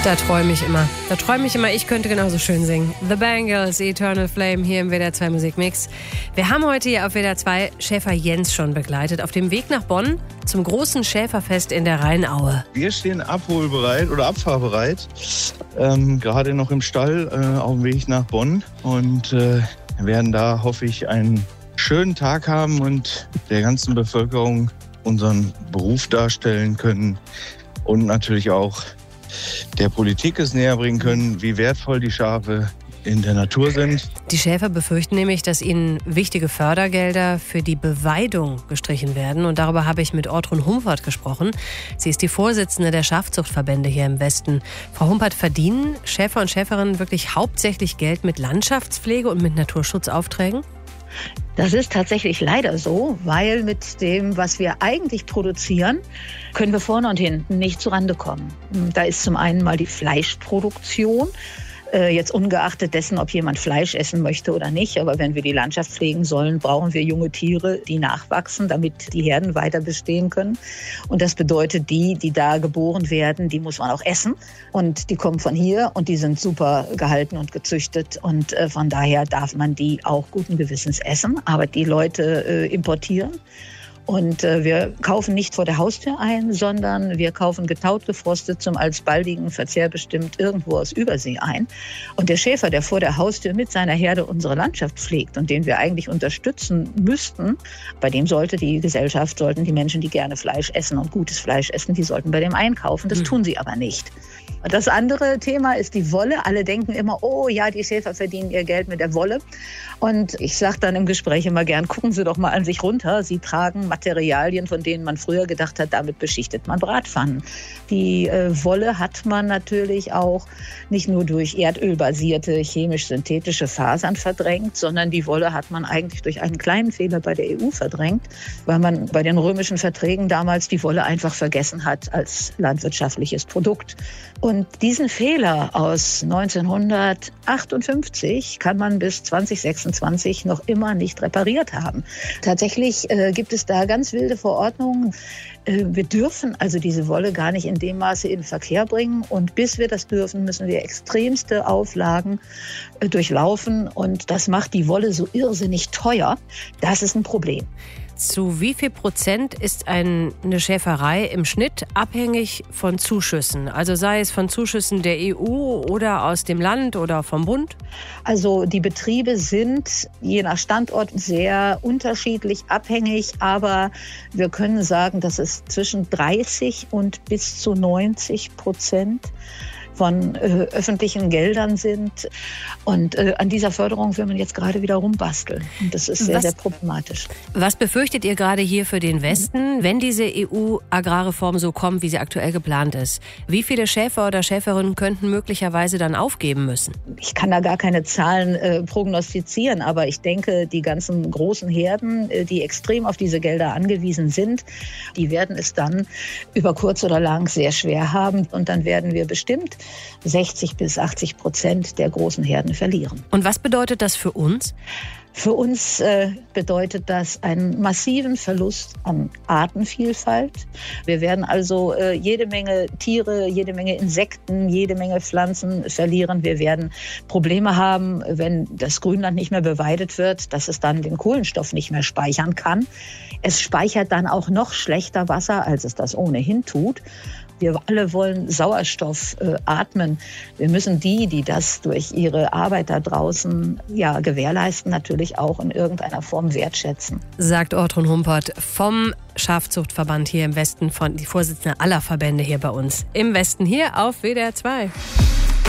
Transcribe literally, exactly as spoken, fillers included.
Da träume ich immer. Da träume ich immer, ich könnte genauso schön singen. The Bangles, Eternal Flame, hier im W D R zwei Musikmix. Wir haben heute hier auf W D R zwei Schäfer Jens schon begleitet, auf dem Weg nach Bonn zum großen Schäferfest in der Rheinaue. Wir stehen abholbereit oder abfahrbereit, ähm, gerade noch im Stall äh, auf dem Weg nach Bonn und äh, werden da, hoffe ich, einen schönen Tag haben und der ganzen Bevölkerung unseren Beruf darstellen können und natürlich auch der Politik es näher bringen können, wie wertvoll die Schafe in der Natur sind. Die Schäfer befürchten nämlich, dass ihnen wichtige Fördergelder für die Beweidung gestrichen werden. Und darüber habe ich mit Ortrun Humpert gesprochen. Sie ist die Vorsitzende der Schafzuchtverbände hier im Westen. Frau Humpert, verdienen Schäfer und Schäferinnen wirklich hauptsächlich Geld mit Landschaftspflege und mit Naturschutzaufträgen? Das ist tatsächlich leider so, weil mit dem, was wir eigentlich produzieren, können wir vorne und hinten nicht zurande kommen. Da ist zum einen mal die Fleischproduktion, jetzt ungeachtet dessen, ob jemand Fleisch essen möchte oder nicht. Aber wenn wir die Landschaft pflegen sollen, brauchen wir junge Tiere, die nachwachsen, damit die Herden weiter bestehen können. Und das bedeutet, die, die da geboren werden, die muss man auch essen. Und die kommen von hier und die sind super gehalten und gezüchtet. Und äh, von daher darf man die auch guten Gewissens essen. Aber die Leute äh, importieren. Und äh, wir kaufen nicht vor der Haustür ein, sondern wir kaufen getaut, gefrostet, zum als baldigen Verzehr bestimmt irgendwo aus Übersee ein. Und der Schäfer, der vor der Haustür mit seiner Herde unsere Landschaft pflegt und den wir eigentlich unterstützen müssten, bei dem sollte die Gesellschaft, sollten die Menschen, die gerne Fleisch essen und gutes Fleisch essen, die sollten bei dem einkaufen. Das mhm. tun sie aber nicht. Und das andere Thema ist die Wolle. Alle denken immer, oh ja, die Schäfer verdienen ihr Geld mit der Wolle. Und ich sage dann im Gespräch immer gern, gucken Sie doch mal an sich runter. Sie tragen Materialien, von denen man früher gedacht hat, damit beschichtet man Bratpfannen. Die äh, Wolle hat man natürlich auch nicht nur durch erdölbasierte, chemisch-synthetische Fasern verdrängt, sondern die Wolle hat man eigentlich durch einen kleinen Fehler bei der E U verdrängt, weil man bei den römischen Verträgen damals die Wolle einfach vergessen hat als landwirtschaftliches Produkt. Und diesen Fehler aus neunzehnhundertachtundfünfzig kann man bis zwanzig sechsundzwanzig noch immer nicht repariert haben. Tatsächlich äh, gibt es da ganz wilde Verordnungen. Äh, wir dürfen also diese Wolle gar nicht in dem Maße in Verkehr bringen. Und bis wir das dürfen, müssen wir extremste Auflagen äh, durchlaufen. Und das macht die Wolle so irrsinnig teuer. Das ist ein Problem. Zu wie viel Prozent ist ein, eine Schäferei im Schnitt abhängig von Zuschüssen? Also sei es von Zuschüssen der E U oder aus dem Land oder vom Bund? Also die Betriebe sind je nach Standort sehr unterschiedlich abhängig. Aber wir können sagen, dass es zwischen dreißig und bis zu neunzig Prozent von äh, öffentlichen Geldern sind. Und äh, an dieser Förderung will man jetzt gerade wieder rumbasteln. Und das ist sehr, was, sehr problematisch. Was befürchtet ihr gerade hier für den Westen, wenn diese E U-Agrarreform so kommt, wie sie aktuell geplant ist? Wie viele Schäfer oder Schäferinnen könnten möglicherweise dann aufgeben müssen? Ich kann da gar keine Zahlen äh, prognostizieren, aber ich denke, die ganzen großen Herden, äh, die extrem auf diese Gelder angewiesen sind, die werden es dann über kurz oder lang sehr schwer haben. Und dann werden wir bestimmt sechzig bis achtzig Prozent der großen Herden verlieren. Und was bedeutet das für uns? Für uns äh, bedeutet das einen massiven Verlust an Artenvielfalt. Wir werden also äh, jede Menge Tiere, jede Menge Insekten, jede Menge Pflanzen verlieren. Wir werden Probleme haben, wenn das Grünland nicht mehr beweidet wird, dass es dann den Kohlenstoff nicht mehr speichern kann. Es speichert dann auch noch schlechter Wasser, als es das ohnehin tut. Wir alle wollen Sauerstoff äh, atmen. Wir müssen die, die das durch ihre Arbeit da draußen ja, gewährleisten, natürlich auch in irgendeiner Form wertschätzen. Sagt Ortrun Humpert vom Schafzuchtverband hier im Westen, von die Vorsitzende aller Verbände hier bei uns im Westen, hier auf W D R zwei.